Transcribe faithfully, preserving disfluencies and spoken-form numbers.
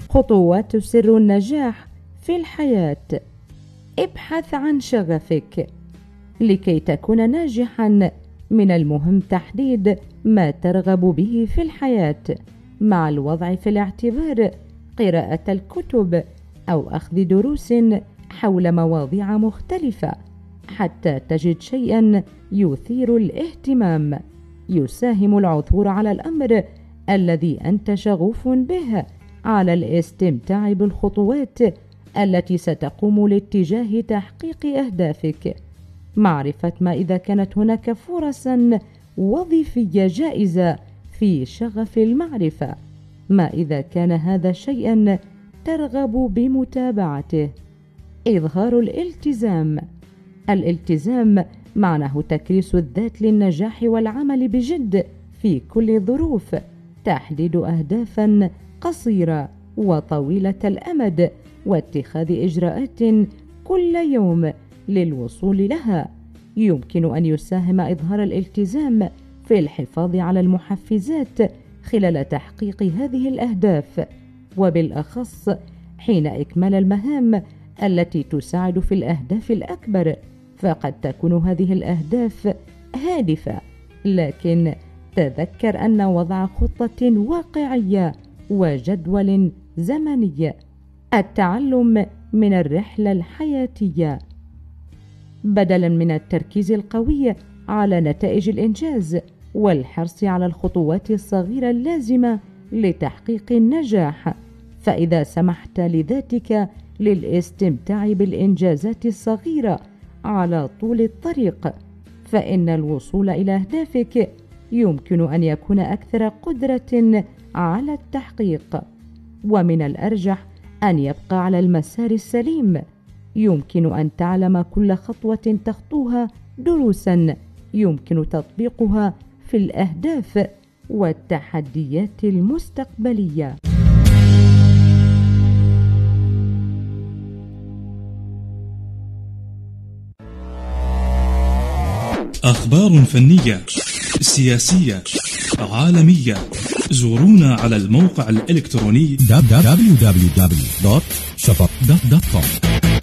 خطوات سر النجاح في الحياة. ابحث عن شغفك. لكي تكون ناجحا من المهم تحديد ما ترغب به في الحياة، مع الوضع في الاعتبار قراءة الكتب أو أخذ دروس حول مواضيع مختلفة حتى تجد شيئا يثير الاهتمام يساهم العثور على الأمر الذي أنت شغوف به، على الاستمتاع بالخطوات التي ستقوم لاتجاه تحقيق أهدافك. معرفة ما إذا كانت هناك فرصا وظيفية جائزة في شغف المعرفة، ما إذا كان هذا شيئا ترغب بمتابعته. إظهار الالتزام. الالتزام معناه تكريس الذات للنجاح والعمل بجد في كل الظروف، تحديد أهدافا قصيرة وطويلة الأمد، واتخاذ إجراءات كل يوم للوصول لها. يمكن أن يساهم إظهار الالتزام في الحفاظ على المحفزات خلال تحقيق هذه الأهداف، وبالأخص حين إكمال المهام التي تساعد في الأهداف الأكبر. فقد تكون هذه الأهداف هادفة، لكن تذكر أن وضع خطة واقعية وجدول زمني. التعلم من الرحلة الحياتية. بدلا من التركيز القوي على نتائج الإنجاز والحرص على الخطوات الصغيرة اللازمة لتحقيق النجاح، فإذا سمحت لذاتك للاستمتاع بالإنجازات الصغيرة على طول الطريق، فإن الوصول إلى أهدافك يمكن أن يكون أكثر قدرة على التحقيق. ومن الأرجح أن يبقى على المسار السليم. يمكن أن تعلم كل خطوة تخطوها دروسا يمكن تطبيقها في الأهداف والتحديات المستقبلية. أخبار فنية، سياسية، عالمية. زورونا على الموقع الإلكتروني دبليو دبليو دبليو دوت شفق دوت كوم.